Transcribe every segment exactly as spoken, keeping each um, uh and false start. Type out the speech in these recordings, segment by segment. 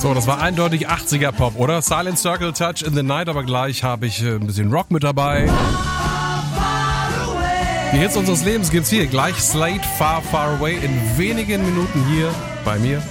So, das war eindeutig achtziger Pop, oder? Silent Circle, Touch in the Night, aber gleich habe ich äh, ein bisschen Rock mit dabei. Die Hits unseres Lebens gibt's hier. Gleich Slade, Far, Far Away in wenigen Minuten hier bei mir.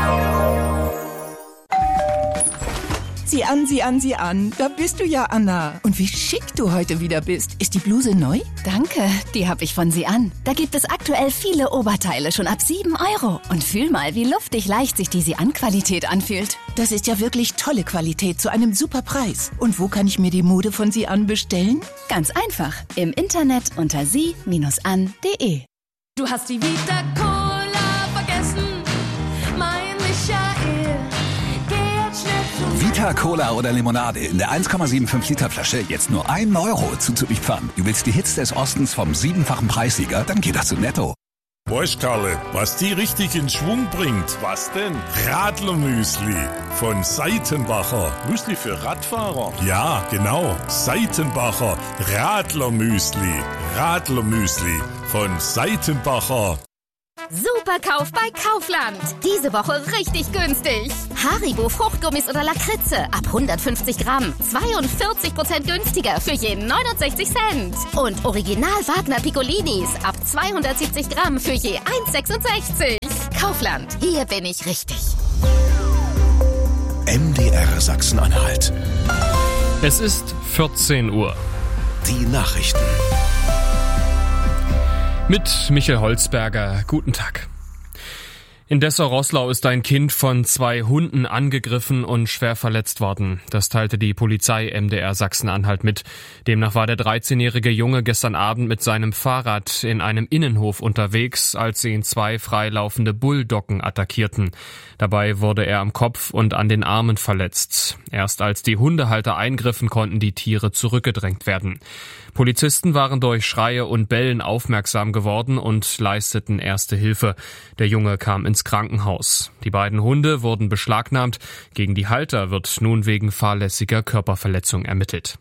Sieh an, sieh an, sieh an. Da bist du ja, Anna. Und wie schick du heute wieder bist. Ist die Bluse neu? Danke, die habe ich von Sie an. Da gibt es aktuell viele Oberteile schon ab sieben Euro. Und fühl mal, wie luftig leicht sich die Sie-an-Qualität anfühlt. Das ist ja wirklich tolle Qualität zu einem super Preis. Und wo kann ich mir die Mode von Sie an bestellen? Ganz einfach. Im Internet unter sie Bindestrich an Punkt de. Du hast die Vita Cola vergessen, mein Michael. Geh jetzt schnell zu Vita Cola oder Limonade in der eins Komma fünfundsiebzig Liter Flasche jetzt nur ein Euro zuzüglich Pfand. Du willst die Hits des Ostens vom siebenfachen Preissieger? Dann geht das zu Netto. Weißt Karle, was die richtig in Schwung bringt? Was denn? Radlermüsli von Seitenbacher. Müsli für Radfahrer? Ja, genau. Seitenbacher Radlermüsli. Radlermüsli von Seitenbacher. Superkauf bei Kaufland. Diese Woche richtig günstig. Haribo Fruchtgummis oder Lakritze ab hundertfünfzig Gramm. zweiundvierzig Prozent günstiger für je neunundsechzig Cent. Und Original Wagner Piccolinis ab zweihundertsiebzig Gramm für je eins Komma sechsundsechzig. Kaufland, hier bin ich richtig. M D R Sachsen-Anhalt. Es ist vierzehn Uhr. Die Nachrichten. Mit Michael Holzberger. Guten Tag. In Dessau-Roßlau ist ein Kind von zwei Hunden angegriffen und schwer verletzt worden. Das teilte die Polizei M D R Sachsen-Anhalt mit. Demnach war der dreizehnjährige Junge gestern Abend mit seinem Fahrrad in einem Innenhof unterwegs, als ihn zwei freilaufende Bulldoggen attackierten. Dabei wurde er am Kopf und an den Armen verletzt. Erst als die Hundehalter eingriffen, konnten die Tiere zurückgedrängt werden. Polizisten waren durch Schreie und Bellen aufmerksam geworden und leisteten erste Hilfe. Der Junge kam ins Krankenhaus. Die beiden Hunde wurden beschlagnahmt. Gegen die Halter wird nun wegen fahrlässiger Körperverletzung ermittelt.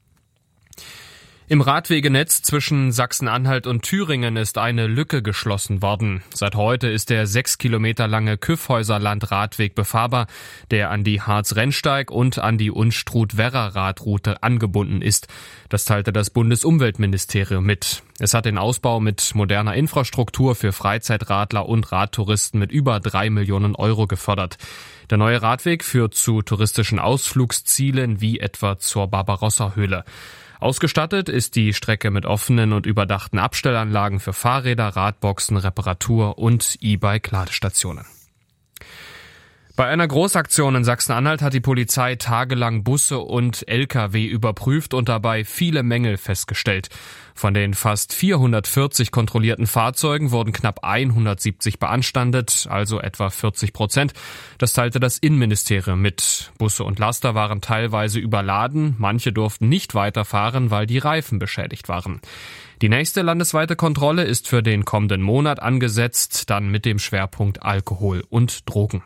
Im Radwegenetz zwischen Sachsen-Anhalt und Thüringen ist eine Lücke geschlossen worden. Seit heute ist der sechs Kilometer lange Kyffhäuserland-Radweg befahrbar, der an die Harz-Rennsteig und an die Unstrut-Werra-Radroute angebunden ist. Das teilte das Bundesumweltministerium mit. Es hat den Ausbau mit moderner Infrastruktur für Freizeitradler und Radtouristen mit über drei Millionen Euro gefördert. Der neue Radweg führt zu touristischen Ausflugszielen wie etwa zur Barbarossa-Höhle. Ausgestattet ist die Strecke mit offenen und überdachten Abstellanlagen für Fahrräder, Radboxen, Reparatur und E-Bike-Ladestationen. Bei einer Großaktion in Sachsen-Anhalt hat die Polizei tagelang Busse und L K W überprüft und dabei viele Mängel festgestellt. Von den fast vierhundertvierzig kontrollierten Fahrzeugen wurden knapp hundertsiebzig beanstandet, also etwa vierzig Prozent. Das teilte das Innenministerium mit. Busse und Laster waren teilweise überladen, manche durften nicht weiterfahren, weil die Reifen beschädigt waren. Die nächste landesweite Kontrolle ist für den kommenden Monat angesetzt, dann mit dem Schwerpunkt Alkohol und Drogen.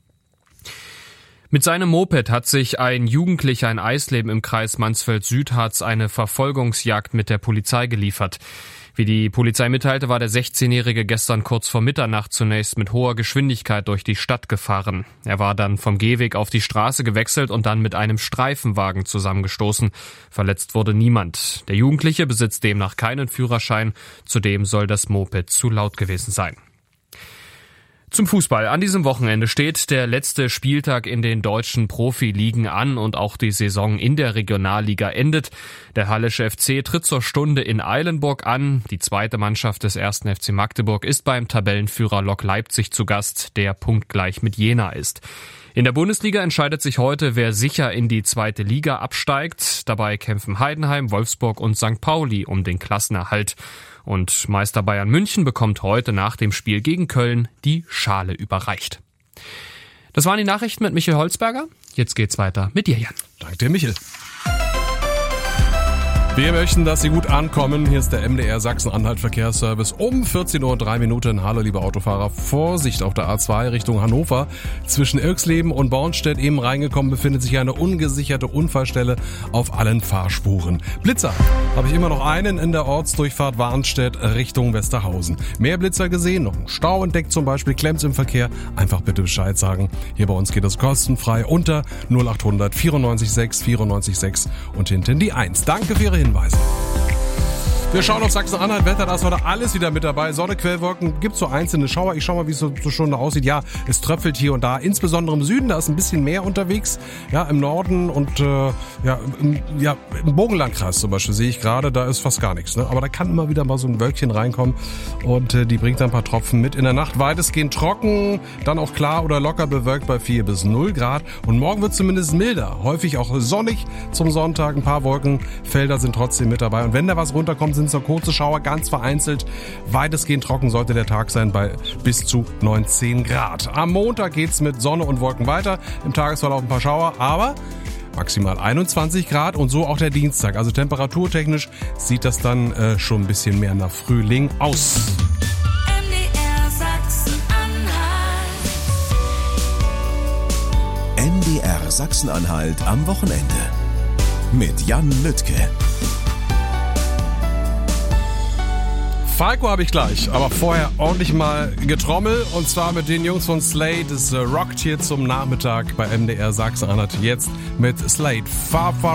Mit seinem Moped hat sich ein Jugendlicher in Eisleben im Kreis Mansfeld-Südharz eine Verfolgungsjagd mit der Polizei geliefert. Wie die Polizei mitteilte, war der sechzehnjährige gestern kurz vor Mitternacht zunächst mit hoher Geschwindigkeit durch die Stadt gefahren. Er war dann vom Gehweg auf die Straße gewechselt und dann mit einem Streifenwagen zusammengestoßen. Verletzt wurde niemand. Der Jugendliche besitzt demnach keinen Führerschein. Zudem soll das Moped zu laut gewesen sein. Zum Fußball. An diesem Wochenende steht der letzte Spieltag in den deutschen Profiligen an und auch die Saison in der Regionalliga endet. Der Hallische F C tritt zur Stunde in Eilenburg an. Die zweite Mannschaft des ersten F C Magdeburg ist beim Tabellenführer Lok Leipzig zu Gast, der punktgleich mit Jena ist. In der Bundesliga entscheidet sich heute, wer sicher in die zweite Liga absteigt. Dabei kämpfen Heidenheim, Wolfsburg und Sankt Pauli um den Klassenerhalt. Und Meister Bayern München bekommt heute nach dem Spiel gegen Köln die Schale überreicht. Das waren die Nachrichten mit Michael Holzberger. Jetzt geht's weiter mit dir, Jan. Danke dir, Michael. Wir möchten, dass Sie gut ankommen. Hier ist der M D R Sachsen-Anhalt Verkehrsservice um vierzehn Uhr und drei Minuten. Hallo liebe Autofahrer, Vorsicht auf der A zwei Richtung Hannover. Zwischen Irxleben und Bornstedt eben reingekommen befindet sich eine ungesicherte Unfallstelle auf allen Fahrspuren. Blitzer habe ich immer noch einen in der Ortsdurchfahrt Warnstedt Richtung Westerhausen. Mehr Blitzer gesehen, noch ein Stau entdeckt zum Beispiel, klemmt's im Verkehr. Einfach bitte Bescheid sagen. Hier bei uns geht es kostenfrei unter null acht hundert vierundneunzig sechs vierundneunzig sechs und hinten die eins. Danke für Ihre Hinweise. Wir schauen auf Sachsen-Anhalt, Wetter, da ist heute alles wieder mit dabei. Sonne, Quellwolken, gibt so einzelne Schauer. Ich schau mal, wie es so, so schon aussieht. Ja, es tröpfelt hier und da, insbesondere im Süden, da ist ein bisschen mehr unterwegs. Ja, im Norden und äh, ja, im, ja, im Burgenlandkreis zum Beispiel sehe ich gerade, da ist fast gar nichts. Ne? Aber da kann immer wieder mal so ein Wölkchen reinkommen und äh, die bringt dann ein paar Tropfen mit. In der Nacht weitestgehend trocken, dann auch klar oder locker bewölkt bei vier bis null Grad. Und morgen wird zumindest milder, häufig auch sonnig zum Sonntag. Ein paar Wolkenfelder sind trotzdem mit dabei. Und wenn da was runterkommt, sind so kurze Schauer, ganz vereinzelt. Weitestgehend trocken sollte der Tag sein bei bis zu neunzehn Grad. Am Montag geht's mit Sonne und Wolken weiter. Im Tagesverlauf ein paar Schauer, aber maximal einundzwanzig Grad und so auch der Dienstag. Also temperaturtechnisch sieht das dann äh, schon ein bisschen mehr nach Frühling aus. M D R Sachsen-Anhalt. M D R Sachsen-Anhalt am Wochenende. Mit Jan Lüttke. Falco habe ich gleich, aber vorher ordentlich mal Getrommel und zwar mit den Jungs von Slade. Es rockt hier zum Nachmittag bei M D R Sachsen-Anhalt jetzt mit Slade. Far, far